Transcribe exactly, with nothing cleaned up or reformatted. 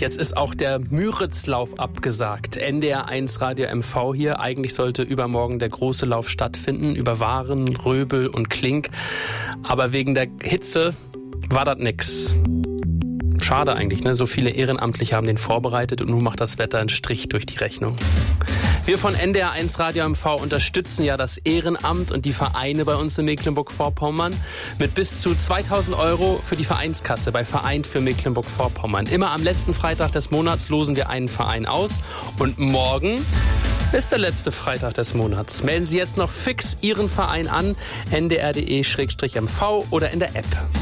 jetzt ist auch der Müritzlauf abgesagt. N D R eins Radio M V hier. Eigentlich sollte übermorgen der große Lauf stattfinden über Waren, Röbel und Klink. Aber wegen der Hitze war das nix. Schade eigentlich, ne? So viele Ehrenamtliche haben den vorbereitet und nun macht das Wetter einen Strich durch die Rechnung. Wir von N D R eins Radio M V unterstützen ja das Ehrenamt und die Vereine bei uns in Mecklenburg-Vorpommern mit bis zu zweitausend Euro für die Vereinskasse bei Verein für Mecklenburg-Vorpommern. Immer am letzten Freitag des Monats losen wir einen Verein aus und morgen ist der letzte Freitag des Monats. Melden Sie jetzt noch fix Ihren Verein an, n d r punkt d e slash m v oder in der App.